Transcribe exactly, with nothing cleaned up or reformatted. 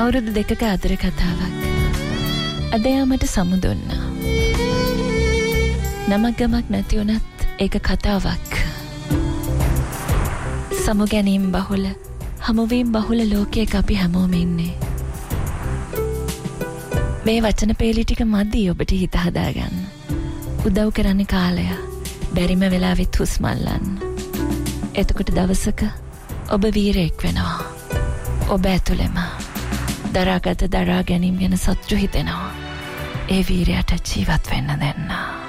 අවුරුදු දෙකක අතර කතාවක්. අද යාමට සමු දුන්නා. නමක් ගමක් නැති වුණත් ඒක කතාවක්. සමු ගැනීම බහුල, හමුවීම බහුල ලෝකයක අපි හැමෝම ඉන්නේ. මේ වචන පේලි ටික මදි ඔබට හිත හදාගන්න. උදව් කරන්නේ කාලය. බැරිම වෙලාවෙත් හුස්ම අල්ලන්න. එතකොට දවසක ඔබ වීරයෙක් වෙනවා. ඔබ ඇතුළෙම දරාගත දරා ගැනීම ගැන සතුටු හිතෙනවා. ඒ වීරයට ජීවත් වෙන්න දෙන්න.